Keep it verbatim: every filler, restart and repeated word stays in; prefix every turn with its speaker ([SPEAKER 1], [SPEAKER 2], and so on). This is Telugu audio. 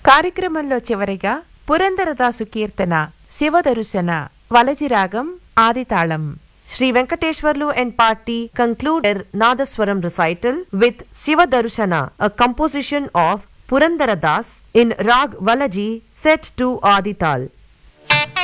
[SPEAKER 1] కార్యక్రమంలో చివరిగా పురందరదాసు కీర్తన శివదర్శన వలజిరాగం ఆదితాళం.
[SPEAKER 2] Sri Venkateshwarlu and party conclude their Nadaswaram recital with Shiva Darshana, a composition of Purandara Das in Rag Valaji set to Adital.